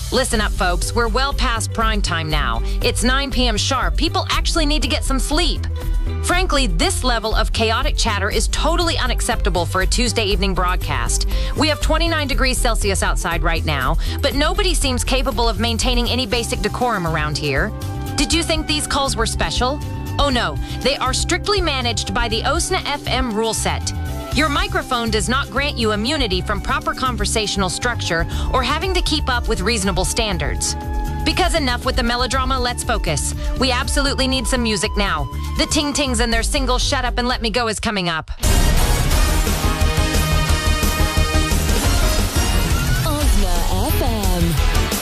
Listen up, folks. We're well past prime time now. It's 9 p.m. sharp. People actually need to get some sleep. Frankly, this level of chaotic chatter is totally unacceptable for a Tuesday evening broadcast. We have 29 degrees Celsius outside right now, but nobody seems capable of maintaining any basic decorum around here. Did you think these calls were special? Oh no, they are strictly managed by the OSNA FM rule set. Your microphone does not grant you immunity from proper conversational structure or having to keep up with reasonable standards. Because enough with the melodrama, let's focus. We absolutely need some music now. The Ting Tings and their single Shut Up and Let Me Go is coming up.